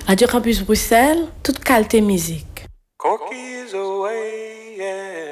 Radio Campus Bruxelles, toute qualité musique. Corky's away, yeah.